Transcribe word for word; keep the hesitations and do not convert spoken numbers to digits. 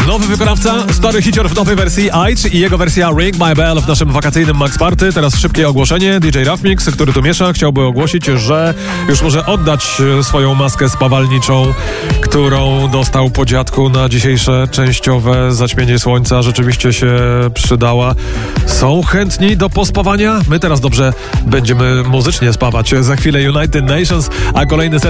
Nowy wykonawca, stary hicior w nowej wersji Aitch i jego wersja Ring My Bell w naszym wakacyjnym Max Party. Teraz szybkie ogłoszenie. D J Rafmix, który tu miesza, chciałby ogłosić, że już może oddać swoją maskę spawalniczą, którą dostał po dziadku na dzisiejsze częściowe zaćmienie słońca. Rzeczywiście się przydała. Są chętni do pospawania? My teraz dobrze będziemy muzycznie spawać. Za chwilę United Nations, a kolejny